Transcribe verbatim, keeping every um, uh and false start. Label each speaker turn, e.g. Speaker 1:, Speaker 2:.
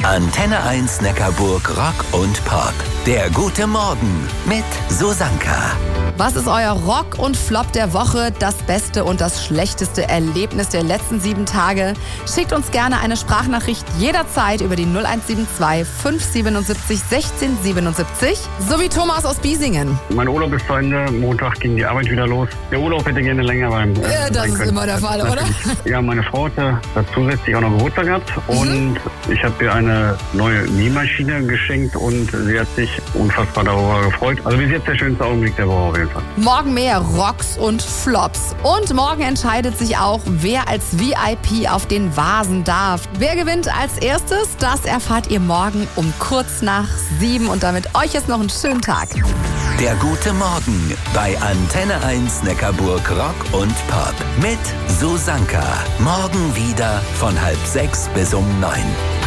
Speaker 1: Antenne eins Neckarburg Rock und Pop. Der gute Morgen mit Susanka.
Speaker 2: Was ist euer Rock und Flop der Woche? Das beste und das schlechteste Erlebnis der letzten sieben Tage? Schickt uns gerne eine Sprachnachricht jederzeit über die null eins sieben zwei fünf sieben sieben sechs eins sieben sieben. Sowie Thomas aus Biesingen.
Speaker 3: Mein Urlaub ist zu Ende. Montag ging die Arbeit wieder los. Der Urlaub hätte gerne länger beim. Äh,
Speaker 2: Ja, das ist
Speaker 3: können.
Speaker 2: immer der Fall, oder?
Speaker 3: Ja, meine Frau hatte zusätzlich auch noch Geburtstag gehabt.
Speaker 2: Mhm.
Speaker 3: Und ich habe ihr eine neue Nähmaschine geschenkt und sie hat sich unfassbar darüber gefreut. Also bis jetzt der schönste Augenblick der Woche auf jeden Fall.
Speaker 2: Morgen mehr Rocks und Flops. Und morgen entscheidet sich auch, wer als V I P auf den Vasen darf. Wer gewinnt als erstes? Das erfahrt ihr morgen um kurz nach sieben. Und damit euch jetzt noch einen schönen Tag.
Speaker 1: Der gute Morgen bei Antenne eins Neckarburg Rock und Pop mit Susanka. Morgen wieder von halb sechs bis um neun.